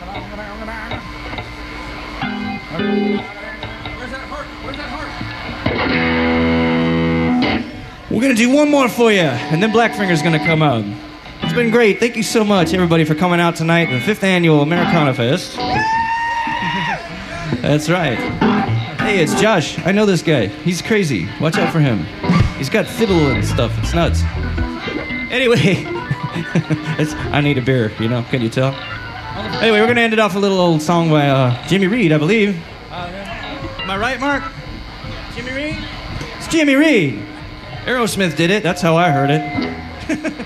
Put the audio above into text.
We're gonna do one more for you, and then Blackfinger's gonna come out. It's been great. Thank you so much, everybody, for coming out tonight to the 5th annual Americana Fest. That's right. Hey, it's Josh. I know this guy. He's crazy. Watch out for him. He's got fiddle and stuff. It's nuts. Anyway, I need a beer, you know. Can you tell? Anyway, we're gonna end it off with a little old song by Jimmy Reed, I believe. Am I right, Mark? Jimmy Reed? It's Jimmy Reed. Aerosmith did it. That's how I heard it.